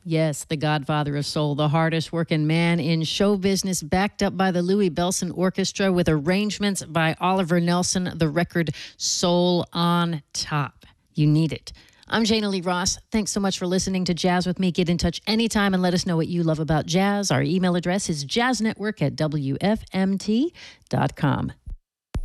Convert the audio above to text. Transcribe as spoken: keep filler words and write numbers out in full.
Yes, the godfather of soul, the hardest working man in show business, backed up by the Louis Bellson Orchestra with arrangements by Oliver Nelson, the record Soul on Top. You need it. I'm Jana Lee Ross. Thanks so much for listening to Jazz with Me. Get in touch anytime and let us know what you love about jazz. Our email address is jazznetwork at W F M T dot com.